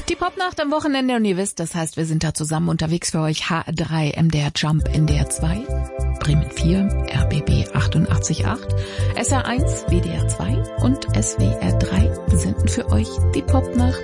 Die Popnacht am Wochenende und ihr wisst, das heißt, wir sind da zusammen unterwegs für euch. HR3, MDR Jump, NDR 2, Bremen 4, RBB 88.8, SR1, WDR 2 und SWR 3 senden für euch die Popnacht